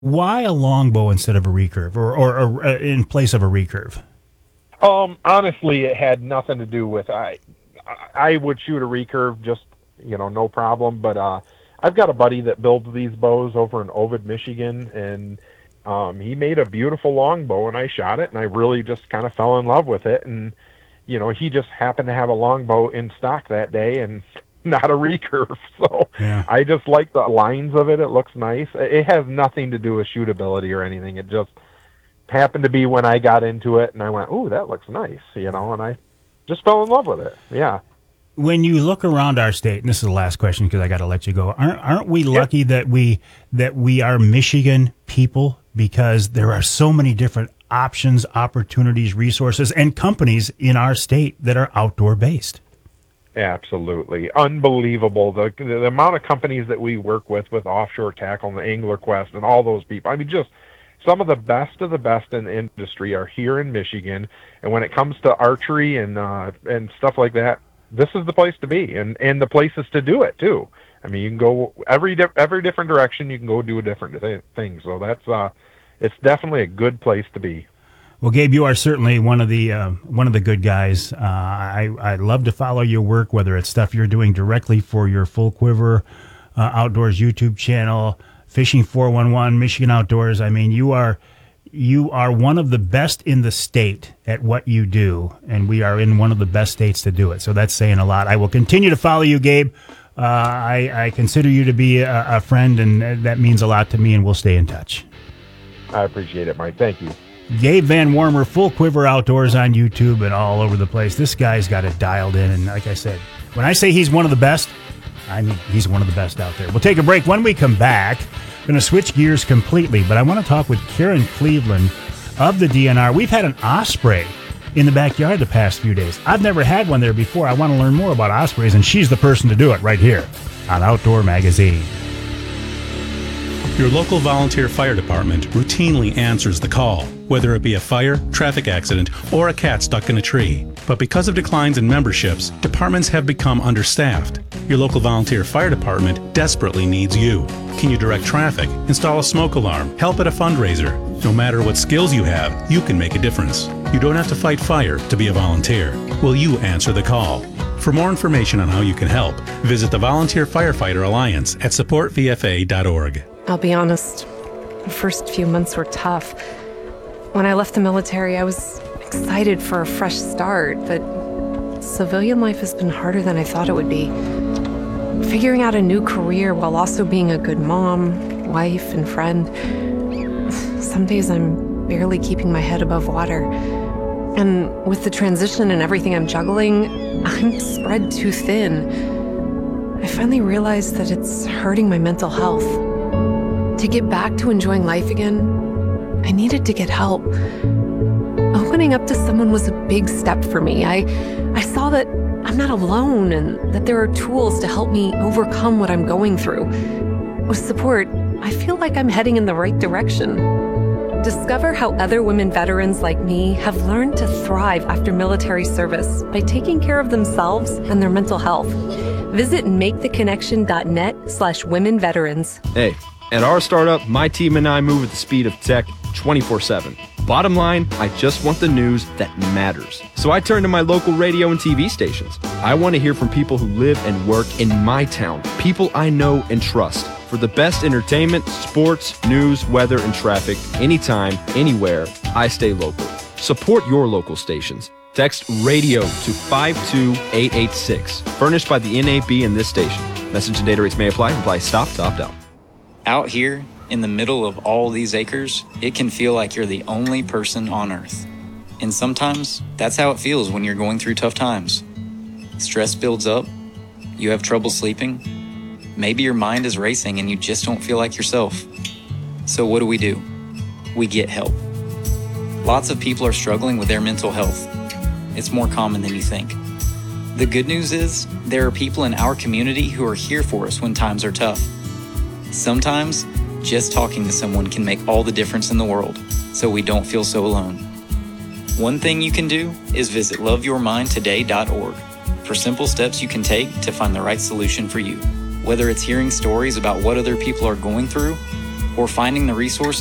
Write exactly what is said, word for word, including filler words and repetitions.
Why a longbow instead of a recurve, or, or, or uh, in place of a recurve? Um, honestly, it had nothing to do with I. I would shoot a recurve just, you know, no problem. But uh, I've got a buddy that builds these bows over in Ovid, Michigan, and um, he made a beautiful longbow, and I shot it, and I really just kind of fell in love with it. And you know, he just happened to have a longbow in stock that day, and not a recurve. So Yeah. I just like the lines of it. It looks nice. It has nothing to do with shootability or anything. It just happened to be when I got into it, and I went, "Ooh, that looks nice," you know, and I just fell in love with it. Yeah. When you look around our state, and this is the last question because I got to let you go. Aren't aren't we lucky yep. that we that we are Michigan people, because there are so many different options, opportunities, resources, and companies in our state that are outdoor based? Absolutely. Unbelievable. The, the amount of companies that we work with, with Offshore Tackle and the Angler Quest and all those people. I mean, just some of the best of the best in the industry are here in Michigan. And when it comes to archery and uh, and stuff like that, this is the place to be, and, and the places to do it too. I mean, you can go every di- every different direction. You can go do a different th- thing. So that's uh, it's definitely a good place to be. Well, Gabe, you are certainly one of the uh, one of the good guys. Uh, I I love to follow your work, whether it's stuff you're doing directly for your Full Quiver uh, Outdoors YouTube channel, Fishing four one one, Michigan Outdoors. I mean, you are you are one of the best in the state at what you do, and we are in one of the best states to do it. So that's saying a lot. I will continue to follow you, Gabe. Uh, I, I consider you to be a, a friend, and that means a lot to me, and we'll stay in touch. I appreciate it, Mike. Thank you. Gabe Van Wormer, Full Quiver Outdoors on YouTube and all over the place. This guy's got it dialed in, and like I said, when I say he's one of the best, I mean he's one of the best out there. We'll take a break. When we come back, I'm going to switch gears completely, but I want to talk with Karen Cleveland of the D N R. We've had an osprey in the backyard the past few days. I've never had one there before. I want to learn more about ospreys, and she's the person to do it right here on Outdoor Magazine. Your local volunteer fire department routinely answers the call, whether it be a fire, traffic accident, or a cat stuck in a tree. But because of declines in memberships, departments have become understaffed. Your local volunteer fire department desperately needs you. Can you direct traffic, install a smoke alarm, help at a fundraiser? No matter what skills you have, you can make a difference. You don't have to fight fire to be a volunteer. Will you answer the call? For more information on how you can help, visit the Volunteer Firefighter Alliance at support v f a dot org. I'll be honest, the first few months were tough. When I left the military, I was excited for a fresh start, but civilian life has been harder than I thought it would be. Figuring out a new career while also being a good mom, wife, and friend. Some days I'm barely keeping my head above water. And with the transition and everything I'm juggling, I'm spread too thin. I finally realized that it's hurting my mental health. To get back to enjoying life again, I needed to get help. Opening up to someone was a big step for me. I, I saw that I'm not alone and that there are tools to help me overcome what I'm going through. With support, I feel like I'm heading in the right direction. Discover how other women veterans like me have learned to thrive after military service by taking care of themselves and their mental health. Visit maketheconnection.net slash women veterans. Hey, at our startup, my team and I move at the speed of tech twenty-four seven. Bottom line, I just want the news that matters. So I turn to my local radio and T V stations. I want to hear from people who live and work in my town, people I know and trust. For the best entertainment, sports, news, weather, and traffic, anytime, anywhere, I stay local. Support your local stations. Text RADIO to five two eight eight six. Furnished by the N A B and this station. Message and data rates may apply. Apply stop to opt out. Out here, in the middle of all these acres, it can feel like you're the only person on Earth. And sometimes, that's how it feels when you're going through tough times. Stress builds up, you have trouble sleeping, maybe your mind is racing and you just don't feel like yourself. So what do we do? We get help. Lots of people are struggling with their mental health. It's more common than you think. The good news is, there are people in our community who are here for us when times are tough. Sometimes, just talking to someone can make all the difference in the world, so we don't feel so alone. One thing you can do is visit love your mind today dot org for simple steps you can take to find the right solution for you. Whether it's hearing stories about what other people are going through, or finding the resources